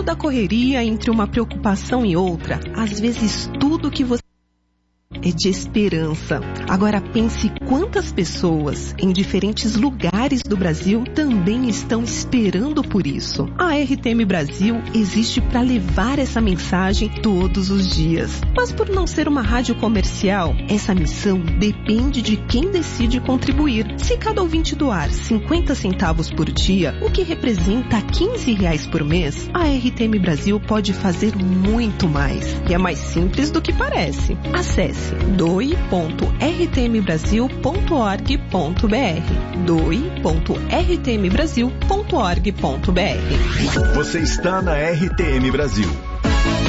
da correria, entre uma preocupação e outra, às vezes tudo que você é de esperança. Agora pense quantas pessoas em diferentes lugares do Brasil também estão esperando por isso. A RTM Brasil existe para levar essa mensagem todos os dias. Mas por não ser uma rádio comercial, essa missão depende de quem decide contribuir. Se cada ouvinte doar 50 centavos por dia, o que representa R$15 por mês, a RTM Brasil pode fazer muito mais. E é mais simples do que parece. Acesse doe.rtmbrasil.org.br doe.rtmbrasil.org.br. Você está na RTM Brasil.